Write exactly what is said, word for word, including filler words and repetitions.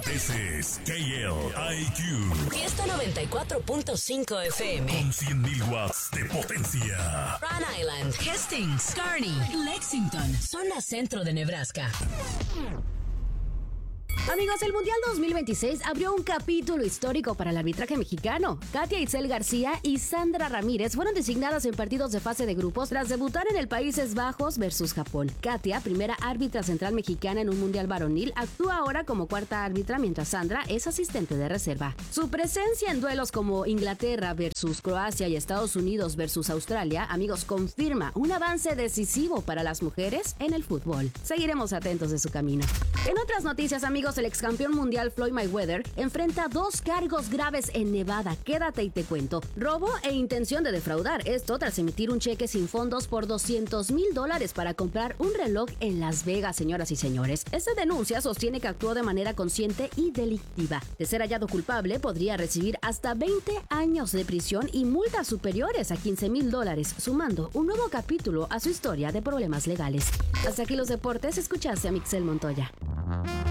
This is K L I Q. Fiesta noventa y cuatro punto cinco F M. Con cien mil watts de potencia. Rhode Island, Hastings, Kearney, Lexington, zona centro de Nebraska. Amigos, el Mundial dos mil veintiséis abrió un capítulo histórico para el arbitraje mexicano. Katia Itzel García y Sandra Ramírez fueron designadas en partidos de fase de grupos tras debutar en el Países Bajos versus Japón. Katia, primera árbitra central mexicana en un Mundial varonil, actúa ahora como cuarta árbitra, mientras Sandra es asistente de reserva. Su presencia en duelos como Inglaterra versus Croacia y Estados Unidos versus Australia, amigos, confirma un avance decisivo para las mujeres en el fútbol. Seguiremos atentos de su camino. En otras noticias, amigos, el ex campeón mundial Floyd Mayweather enfrenta dos cargos graves en Nevada. Quédate y te cuento. Robo e intención de defraudar. Esto tras emitir un cheque sin fondos por doscientos mil dólares para comprar un reloj en Las Vegas, señoras y señores. Esta denuncia sostiene que actuó de manera consciente y delictiva. De ser hallado culpable, podría recibir hasta veinte años de prisión y multas superiores a quince mil dólares, sumando un nuevo capítulo a su historia de problemas legales. Hasta aquí los deportes. Escuchaste a Mixel Montoya.